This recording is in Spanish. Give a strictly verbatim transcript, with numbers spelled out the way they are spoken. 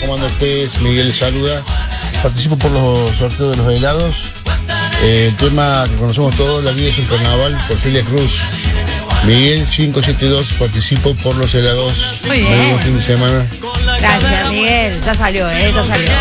¿cómo anda ustedes? Miguel les saluda. Participo por los sorteos de los helados. Eh, el tema que conocemos todos, La vida es un carnaval, por Celia Cruz. Miguel cinco siete dos, participo por los helados. Muy bien. Muy buen fin de semana. Gracias, Miguel. Ya salió, ¿eh? Ya salió.